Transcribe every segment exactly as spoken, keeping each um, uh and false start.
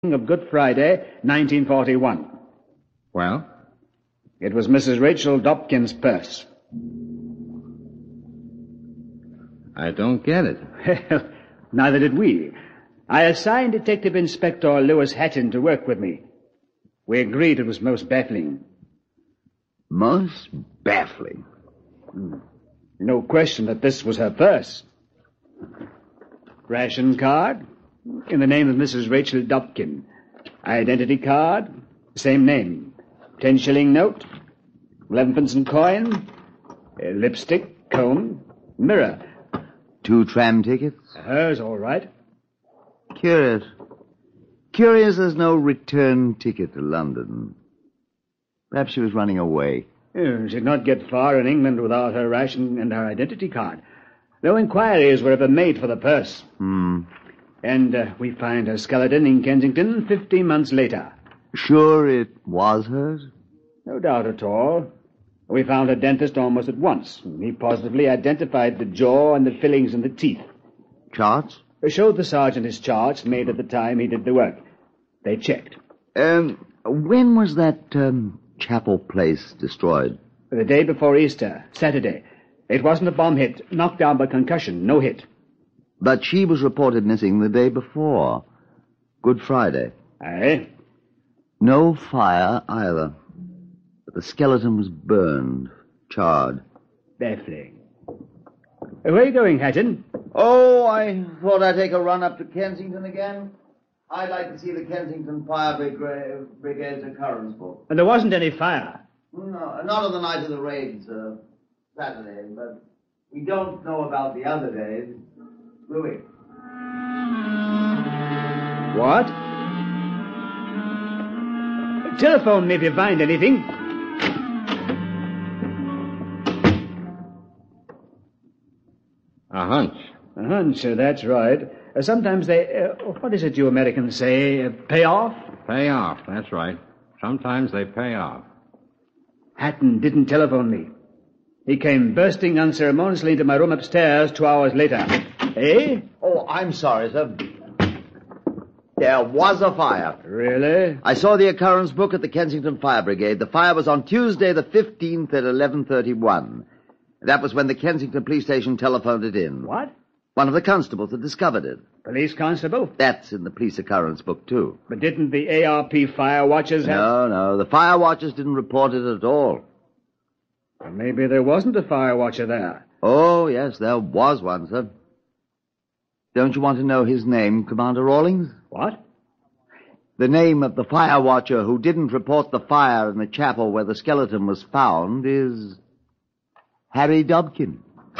of Good Friday, nineteen forty-one. Well? It was Missus Rachel Dobkin's purse. I don't get it. Well, neither did we. I assigned Detective Inspector Lewis Hatton to work with me. We agreed it was most baffling. Most baffling? Hmm. No question that this was her purse. Ration card, in the name of Missus Rachel Dobkin. Identity card, same name. Ten shilling note, eleven pence and coin, a lipstick, comb, mirror. Two tram tickets? Hers, all right. Curious. Curious there's no return ticket to London. Perhaps she was running away. Oh, she'd not get far in England without her ration and her identity card. No inquiries were ever made for the purse. Hmm. And uh, we find her skeleton in Kensington fifteen months later. Sure it was hers? No doubt at all. We found her dentist almost at once. He positively identified the jaw and the fillings in the teeth. Charts? We showed the sergeant his charts made at the time he did the work. They checked. Um, when was that, um, Chapel Place destroyed? The day before Easter, Saturday. It wasn't a bomb hit, knocked down by concussion, no hit. But she was reported missing the day before. Good Friday. Aye? No fire either. But the skeleton was burned, charred. Baffling. Where are you going, Hatton? Oh, I thought I'd take a run up to Kensington again. I'd like to see the Kensington Fire Briga- Brigade's occurrence book. And there wasn't any fire. No, not on the night of the raid, sir. Saturday, but we don't know about the other days, do we? What? Telephone me if you find anything. A hunch. A hunch, uh, that's right. Uh, sometimes they, uh, what is it you Americans say, uh, pay off? Pay off, that's right. Sometimes they pay off. Hatton didn't telephone me. He came bursting unceremoniously into my room upstairs two hours later. Eh? Oh, I'm sorry, sir. There was a fire. Really? I saw the occurrence book at the Kensington Fire Brigade. The fire was on Tuesday the fifteenth at eleven thirty-one. That was when the Kensington police station telephoned it in. What? One of the constables had discovered it. Police constable? That's in the police occurrence book, too. But didn't the A R P fire watchers have... No, no. The fire watchers didn't report it at all. Well, maybe there wasn't a fire watcher there. Oh, yes, there was one, sir. Don't you want to know his name, Commander Rawlings? What? The name of the fire watcher who didn't report the fire in the chapel where the skeleton was found is Harry Dobkin.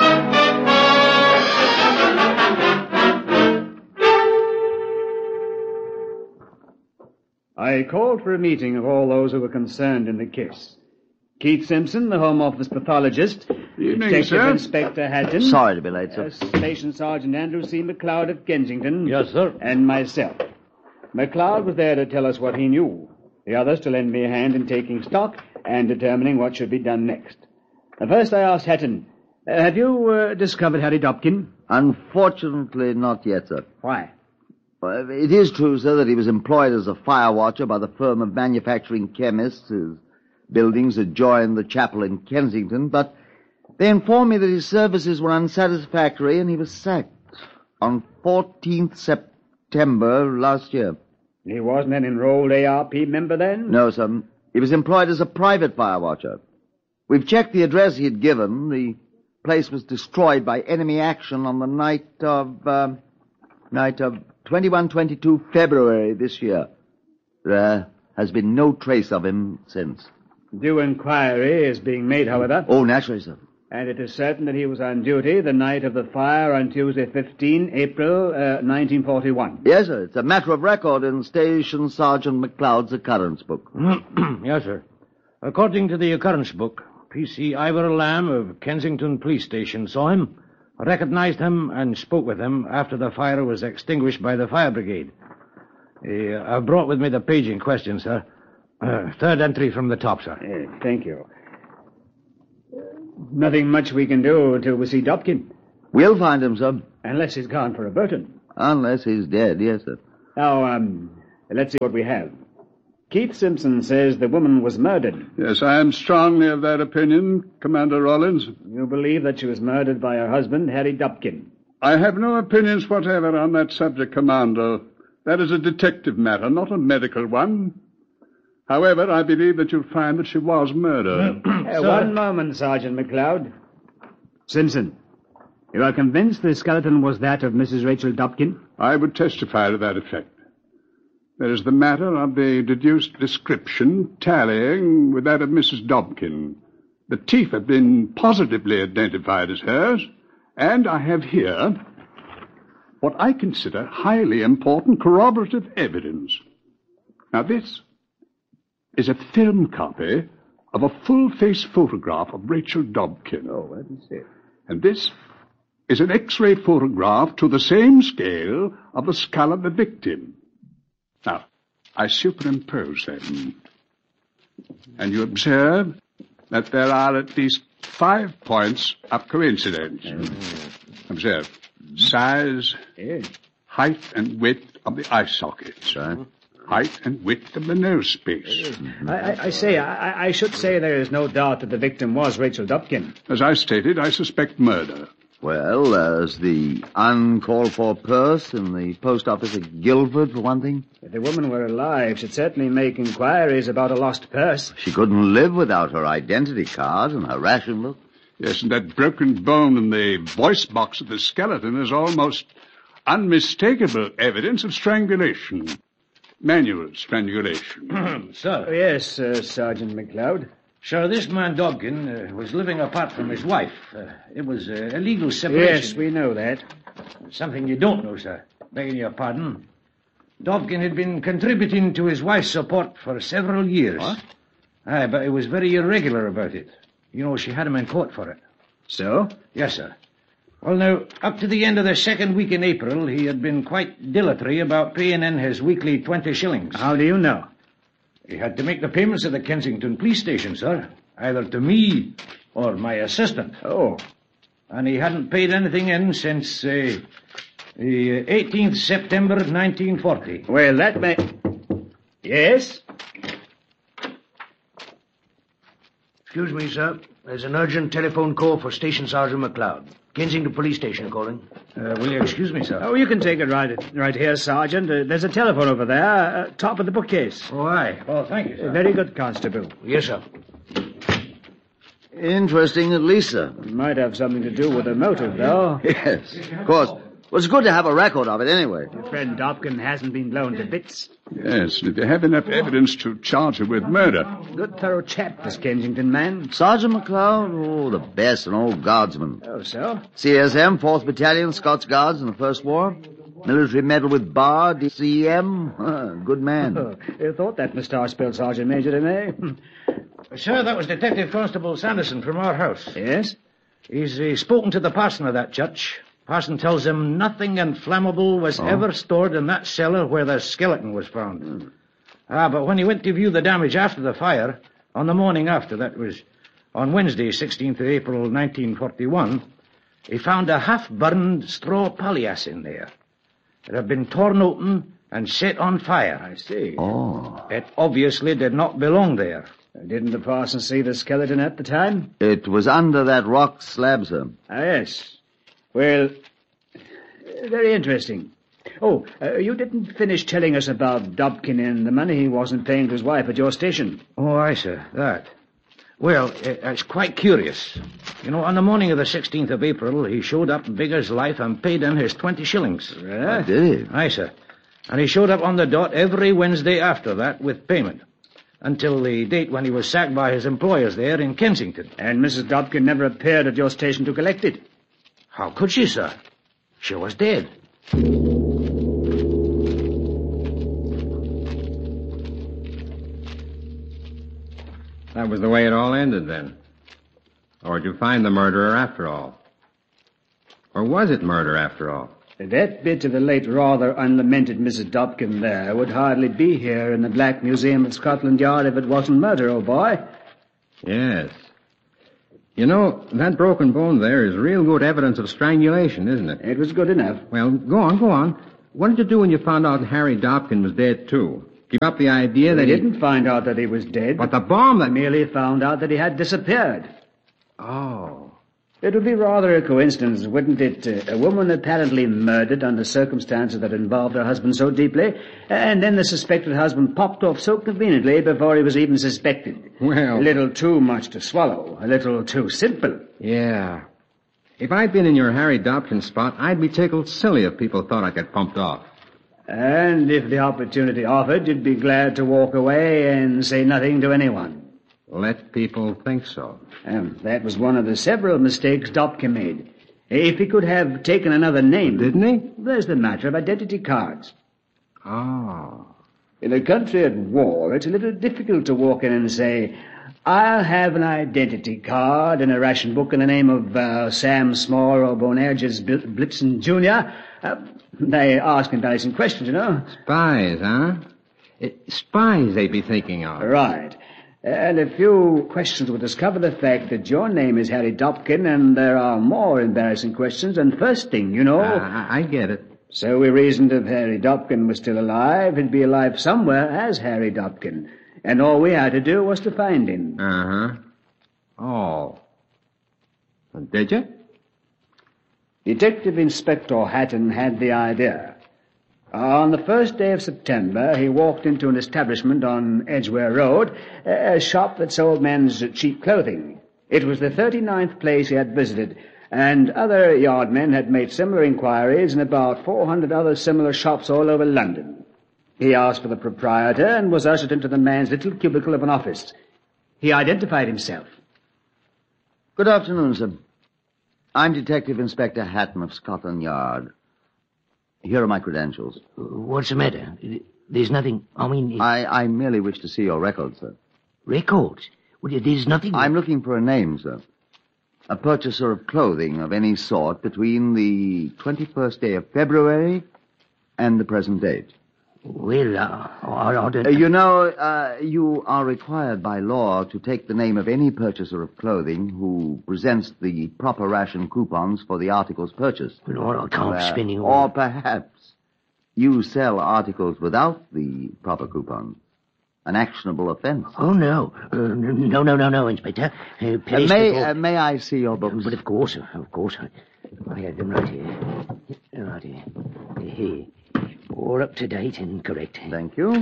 I called for a meeting of all those who were concerned in the case. Keith Simpson, the Home Office pathologist. Evening, Detective sir. Inspector Hatton. Sorry to be late, sir. Uh, Station Sergeant Andrew C. McLeod of Kensington. Yes, sir. And myself. McLeod was there to tell us what he knew. The others to lend me a hand in taking stock and determining what should be done next. Uh, first I asked Hatton, uh, have you uh, discovered Harry Dobkin? Unfortunately, not yet, sir. Why? Well, it is true, sir, that he was employed as a fire watcher by the firm of manufacturing chemists whose buildings adjoin the chapel in Kensington, but they informed me that his services were unsatisfactory and he was sacked on fourteenth September last year. He wasn't an enrolled A R P member then? No, sir. He was employed as a private fire watcher. We've checked the address he had given. The place was destroyed by enemy action on the night of, uh, night of twenty-one twenty-two February this year. There has been no trace of him since. Due inquiry is being made, however. Oh, naturally, sir. And it is certain that he was on duty the night of the fire on Tuesday fifteenth April, uh, nineteen forty-one. Yes, sir. It's a matter of record in Station Sergeant McLeod's occurrence book. Yes, sir. According to the occurrence book, P C Ivor Lamb of Kensington Police Station saw him, recognized him, and spoke with him after the fire was extinguished by the fire brigade. Uh, I've brought with me the page in question, sir. Uh, third entry from the top, sir. Uh, thank you. Uh, nothing much we can do until we see Dobkin. We'll find him, sir. Unless he's gone for a Burton. Unless he's dead, yes, sir. Now, um, Let's see what we have. Keith Simpson says the woman was murdered. Yes, I am strongly of that opinion, Commander Rollins. You believe that she was murdered by her husband, Harry Dobkin? I have no opinions whatever on that subject, Commander. That is a detective matter, not a medical one. However, I believe that you'll find that she was murdered. uh, one moment, Sergeant McLeod. Simpson, you are convinced the skeleton was that of Missus Rachel Dobkin? I would testify to that effect. There is the matter of the deduced description tallying with that of Missus Dobkin. The teeth have been positively identified as hers, and I have here what I consider highly important corroborative evidence. Now, this is a film copy of a full-face photograph of Rachel Dobkin. Oh, let me see. And this is an X-ray photograph to the same scale of the skull of the victim. Now, I superimpose them, and you observe that there are at least five points of coincidence. Mm-hmm. Observe size, yes. height and width of the eye sockets, Right. height and width of the nose space. Mm-hmm. I, I, I say, I, I should say there is no doubt that the victim was Rachel Dobkin. As I stated, I suspect murder. Well, there's the uncalled-for purse in the post office at Guildford, for one thing. If the woman were alive, she'd certainly make inquiries about a lost purse. She couldn't live without her identity card and her ration book. Yes, and that broken bone in the voice box of the skeleton is almost unmistakable evidence of strangulation. Manual strangulation. Sir. Oh, yes, uh, Sergeant McLeod. Sir, this man Dobkin uh, was living apart from his wife. Uh, it was uh, a legal separation. Yes, we know that. Something you don't know, sir. Begging your pardon. Dobkin had been contributing to his wife's support for several years. What? Aye, but he was very irregular about it. You know, she had him in court for it. So? Yes, sir. Well, now, up to the end of the second week in April, he had been quite dilatory about paying in his weekly twenty shillings. How do you know? He had to make the payments at the Kensington police station, sir. Either to me or my assistant. Oh. And he hadn't paid anything in since uh, the eighteenth of September, nineteen forty. Well, that may... Yes? Excuse me, sir. There's an urgent telephone call for Station Sergeant McLeod. Kensington Police Station calling. Uh, will you excuse me, sir? Oh, you can take it right right here, Sergeant. Uh, there's a telephone over there, uh, top of the bookcase. Oh, aye. Oh, thank you, sir. Uh, very good, Constable. Yes, sir. Interesting at least, sir. Might have something to do with the motive, though. Yes, of course. Well, it's good to have a record of it anyway. Your friend Dobkin hasn't been blown to bits. Yes, and if you have enough evidence to charge her with murder. Good thorough chap, this Kensington man. Sergeant McLeod, oh, the best, an old guardsman. Oh, so? C S M, fourth Battalion, Scots Guards in the First War. Military Medal with Bar, D C M. Uh, good man. Oh, you thought that moustache spelled Sergeant Major to me. Sir, that was Detective Constable Sanderson from our house. Yes? He's uh, spoken to the parson of that church. Parson tells him nothing inflammable was Oh. ever stored in that cellar where the skeleton was found. Hmm. Ah, but when he went to view the damage after the fire, on the morning after, that was on Wednesday, sixteenth of April, nineteen forty-one, he found a half-burned straw palliasse in there. It had been torn open and set on fire. I see. Oh. It obviously did not belong there. Didn't the parson see the skeleton at the time? It was under that rock slab, sir. Ah, yes. Well, very interesting. Oh, uh, you didn't finish telling us about Dobkin and the money he wasn't paying to his wife at your station. Oh, I see. That. Well, it, it's quite curious. You know, on the morning of the sixteenth of April, he showed up big as life and paid in his twenty shillings. Right? Did he? Aye, sir. And he showed up on the dot every Wednesday after that with payment. Until the date when he was sacked by his employers there in Kensington. And Missus Dobkin never appeared at your station to collect it. How could she, sir? She was dead. That was the way it all ended, then. Or did you find the murderer after all? Or was it murder after all? That bit of the late rather unlamented Missus Dobkin there would hardly be here in the Black Museum of Scotland Yard if it wasn't murder, old boy. Yes. You know, that broken bone there is real good evidence of strangulation, isn't it? It was good enough. Well, go on, go on. what did you do when you found out Harry Dobkin was dead, too? Keep up the idea that They he... didn't find out that he was dead. But the bomb They that... merely found out that he had disappeared. Oh. It would be rather a coincidence, wouldn't it? Uh, a woman apparently murdered under circumstances that involved her husband so deeply, and then the suspected husband popped off so conveniently before he was even suspected. Well... A little too much to swallow. A little too simple. Yeah. If I'd been in your Harry Dobkin spot, I'd be tickled silly if people thought I'd get pumped off. And if the opportunity offered, you'd be glad to walk away and say nothing to anyone. Let people think so. Um, that was one of the several mistakes Dobkin made. If he could have taken another name... Didn't he? There's the matter of identity cards. Oh. In a country at war, it's a little difficult to walk in and say, I'll have an identity card and a ration book in the name of uh, Sam Small or Bonerges Blitzen Junior Uh, they ask embarrassing questions, you know. Spies, huh? It, spies they'd be thinking of. Right. And a few questions will discover the fact that your name is Harry Dobkin, and there are more embarrassing questions. And first thing, you know... Uh, I, I get it. So we reasoned if Harry Dobkin was still alive, he'd be alive somewhere as Harry Dobkin. And all we had to do was to find him. Uh-huh. Oh. Did you? Detective Inspector Hatton had the idea. On the first day of September, he walked into an establishment on Edgware Road, a shop that sold men's cheap clothing. It was the thirty-ninth place he had visited, and other yardmen had made similar inquiries in about four hundred other similar shops all over London. He asked for the proprietor and was ushered into the man's little cubicle of an office. He identified himself. Good afternoon, sir. I'm Detective Inspector Hatton of Scotland Yard. Here are my credentials. What's the matter? There's nothing, I mean... I, I merely wish to see your records, sir. Records? Well, there's nothing... I'm looking for a name, sir. A purchaser of clothing of any sort between the twenty-first day of February and the present date. Well, uh, I, I don't... Uh, you know, uh, you are required by law to take the name of any purchaser of clothing who presents the proper ration coupons for the articles purchased. Well, I can't Uh, spend it all. Or perhaps you sell articles without the proper coupons. An actionable offense. Oh, no. Uh, no, no, no, no, Inspector. Uh, Uh, place may, before- uh, may I see your books? But of course, of course. I, I have them right here. Right here. Here. All up to date and correct. Thank you.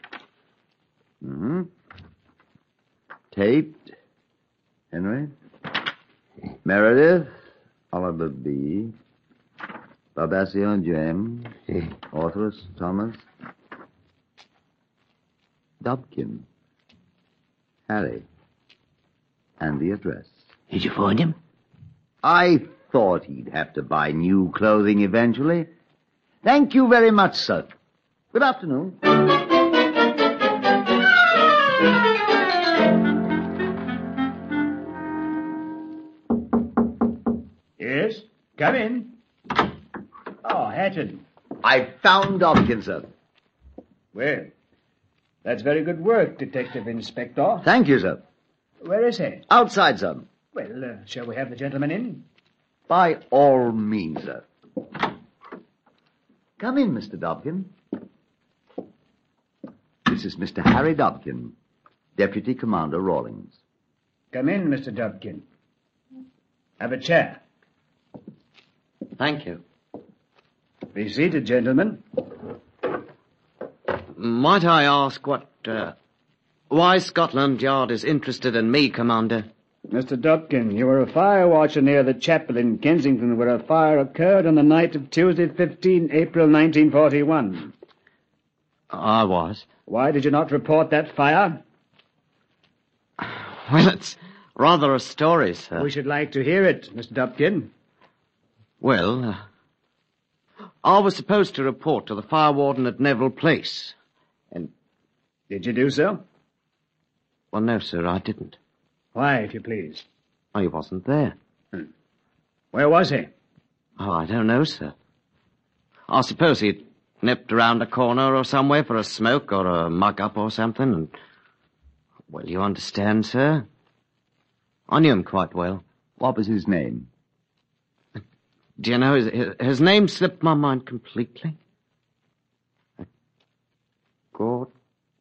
Mm-hmm. Tate. Henry. Meredith. Oliver B. Barbacio James. Authoress Thomas. Dobkin. Harry. And the address. Did you find him? I thought he'd have to buy new clothing eventually. Thank you very much, sir. Good afternoon. Yes? Come in. Oh, Hatton. I found Dobkin, sir. Well, that's very good work, Detective Inspector. Thank you, sir. Where is he? Outside, sir. Well, uh, shall we have the gentleman in? By all means, sir. Come in, Mister Dobkin. This is Mister Harry Dobkin, Deputy Commander Rawlings. Come in, Mister Dobkin. Have a chair. Thank you. Be seated, gentlemen. Might I ask what, uh, why Scotland Yard is interested in me, Commander? Mister Dobkin, you were a fire watcher near the chapel in Kensington where a fire occurred on the night of Tuesday, the fifteenth of April, nineteen forty-one. I was. Why did you not report that fire? Well, it's rather a story, sir. We should like to hear it, Mister Dobkin. Well, uh, I was supposed to report to the fire warden at Neville Place. And, Did you do so? well, no, sir, I didn't. Why, if you please? Oh, he wasn't there. Where was he? Oh, I don't know, sir. I suppose he'd nipped around a corner or somewhere for a smoke or a mug-up or something, and... Well, you understand, sir? I knew him quite well. What was his name? Do you know, his, his name slipped my mind completely. Gort